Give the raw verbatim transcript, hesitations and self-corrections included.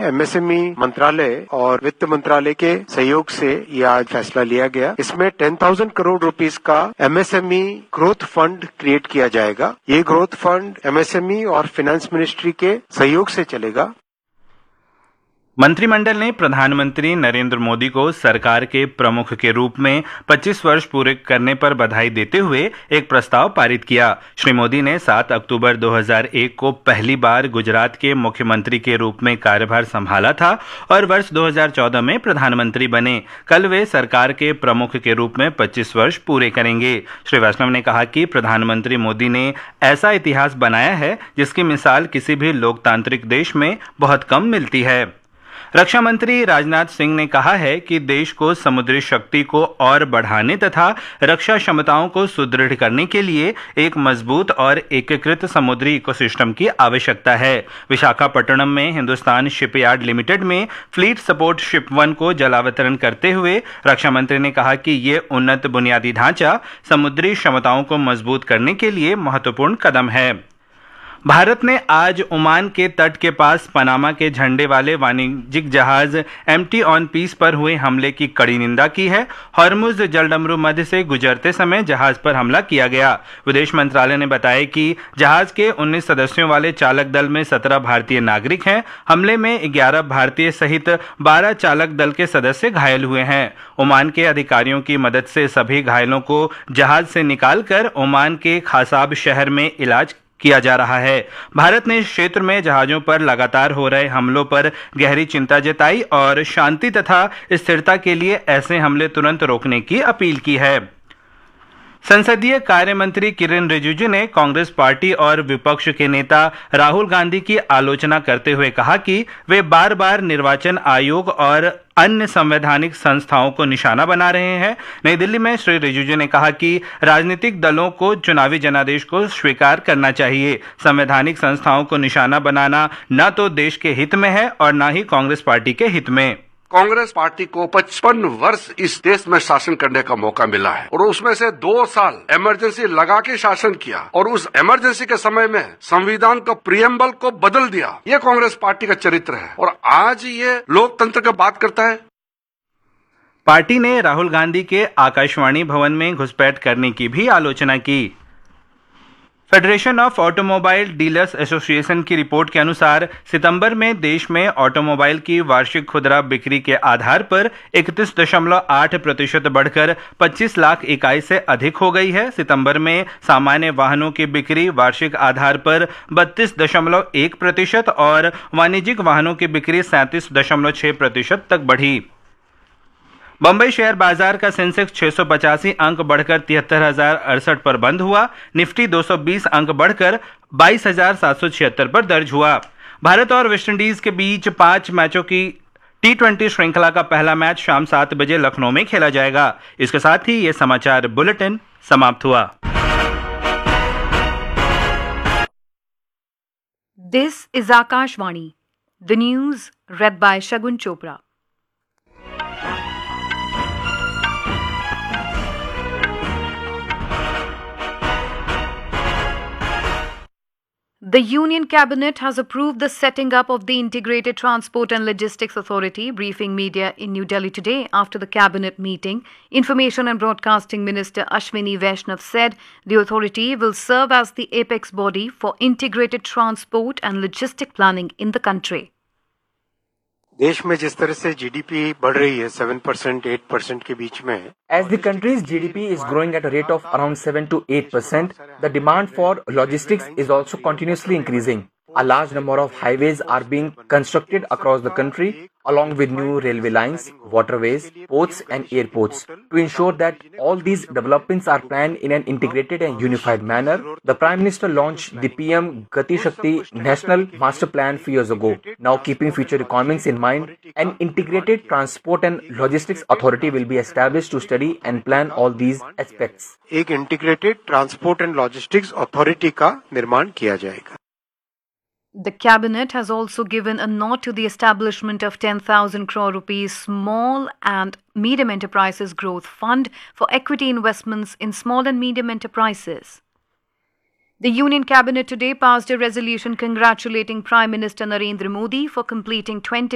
MSME मंत्रालय और वित्त मंत्रालय के सहयोग से ये आज फैसला लिया गया। इसमें टेन थाउजेंड करोड़ रुपीस का एमएसएमई ग्रोथ फंड क्रिएट किया जाएगा। ये ग्रोथ फंड एमएसएमई और फाइनेंस मिनिस्ट्री के सहयोग से चलेगा। मंत्रिमंडल ने प्रधानमंत्री नरेंद्र मोदी को सरकार के प्रमुख के रूप में पच्चीस वर्ष पूरे करने पर बधाई देते हुए एक प्रस्ताव पारित किया। श्री मोदी ने सात अक्टूबर दो हज़ार एक को पहली बार गुजरात के मुख्यमंत्री के रूप में कार्यभार संभाला था और वर्ष दो हज़ार चौदह में प्रधानमंत्री बने। कल वे सरकार के प्रमुख के रूप में पच्चीस वर्ष पूरे करेंगे। श्री वैष्णव ने कहा कि प्रधानमंत्री मोदी ने ऐसा इतिहास बनाया है जिसकी मिसाल किसी भी लोकतांत्रिक देश में बहुत कम मिलती है। रक्षा मंत्री राजनाथ सिंह ने कहा है कि देश को समुद्री शक्ति को और बढ़ाने तथा रक्षा क्षमताओं को सुदृढ़ करने के लिए एक मजबूत और एकीकृत समुद्री इकोसिस्टम की आवश्यकता है। विशाखापट्टनम में हिंदुस्तान शिपयार्ड लिमिटेड में फ्लीट सपोर्ट शिप वन को जलावतरण करते हुए रक्षा मंत्री ने कहा कि ये उन्नत बुनियादी ढांचा समुद्री क्षमताओं को मजबूत करने के लिए महत्वपूर्ण कदम है। भारत ने आज ओमान के तट के पास पनामा के झंडे वाले वाणिज्यिक जहाज एमटी ऑन पीस पर हुए हमले की कड़ी निंदा की है। हॉर्मुज जलडमरू मध्य से गुजरते समय जहाज पर हमला किया गया। विदेश मंत्रालय ने बताया कि जहाज के उन्नीस सदस्यों वाले चालक दल में सत्रह भारतीय नागरिक हैं। हमले में ग्यारह भारतीय सहित बारह चालक दल के सदस्य घायल हुए हैं। ओमान के अधिकारियों की मदद से सभी घायलों को जहाज से निकालकर ओमान के खासाब शहर में इलाज किया जा रहा है। भारत ने इस क्षेत्र में जहाजों पर लगातार हो रहे हमलों पर गहरी चिंता जताई और शांति तथा स्थिरता के लिए ऐसे हमले तुरंत रोकने की अपील की है। संसदीय कार्य मंत्री किरेन रिजिजू ने कांग्रेस पार्टी और विपक्ष के नेता राहुल गांधी की आलोचना करते हुए कहा कि वे बार बार निर्वाचन आयोग और अन्य संवैधानिक संस्थाओं को निशाना बना रहे हैं। नई दिल्ली में श्री रिजिजू ने कहा कि राजनीतिक दलों को चुनावी जनादेश को स्वीकार करना चाहिए। संवैधानिक संस्थाओं को निशाना बनाना न तो देश के हित में है और न ही कांग्रेस पार्टी के हित में। कांग्रेस पार्टी को पचपन वर्ष इस देश में शासन करने का मौका मिला है और उसमें से दो साल इमरजेंसी लगा के शासन किया और उस इमरजेंसी के समय में संविधान का प्रियम्बल को बदल दिया। ये कांग्रेस पार्टी का चरित्र है और आज ये लोकतंत्र की बात करता है। पार्टी ने राहुल गांधी के आकाशवाणी भवन में घुसपैठ करने की भी आलोचना की। Federation of automobile dealers association की रिपोर्ट के अनुसार सितंबर में देश में ऑटोमोबाइल की वार्षिक खुदरा बिक्री के आधार पर इकतीस दशमलव आठ प्रतिशत बढ़कर पच्चीस लाख इकाई से अधिक हो गई है। सितंबर में सामान्य वाहनों की बिक्री वार्षिक आधार पर बत्तीस दशमलव एक प्रतिशत और वाणिज्यिक वाहनों की बिक्री सैंतीस दशमलव छह प्रतिशत तक बढ़ी। बंबई शेयर बाजार का सेंसेक्स छह सौ पचासी अंक बढ़कर तिहत्तर हजार अड़सठ पर बंद हुआ। निफ्टी दो सौ बीस अंक बढ़कर बाईस हजार सात सौ छिहत्तर पर दर्ज हुआ। भारत और वेस्टइंडीज के बीच पांच मैचों की टी ट्वेंटी श्रृंखला का पहला मैच शाम सात बजे लखनऊ में खेला जाएगा। इसके साथ ही ये समाचार बुलेटिन समाप्त हुआ। This is Akashvani, the news read by Shagun Chopra. The Union Cabinet has approved the setting up of the Integrated Transport and Logistics Authority, briefing media in New Delhi today after the Cabinet meeting. Information and Broadcasting Minister Ashwini Vaishnav said the authority will serve as the apex body for integrated transport and logistic planning in the country. देश में जिस तरह से GDP बढ़ रही है seven percent eight percent के बीच में, as the country's G D P is growing at a rate of around seven to eight percent, the demand for logistics is also continuously increasing. A large number of highways are being constructed across the country, along with new railway lines, waterways, ports and airports. To ensure that all these developments are planned in an integrated and unified manner, the Prime Minister launched the P M Gati Shakti National Master Plan few years ago. Now, keeping future requirements in mind, an integrated transport and logistics authority will be established to study and plan all these aspects. एक integrated transport and logistics authority का निर्माण किया जाएगा। The Cabinet has also given a nod to the establishment of ten thousand crore rupees Small and Medium Enterprises Growth Fund for equity investments in small and medium enterprises. The Union Cabinet today passed a resolution congratulating Prime Minister Narendra Modi for completing twenty